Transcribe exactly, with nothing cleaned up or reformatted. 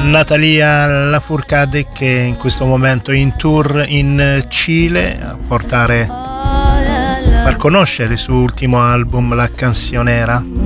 Natalia Lafourcade, che in questo momento è in tour in Cile a portare, a far conoscere il suo ultimo album, La Cancionera.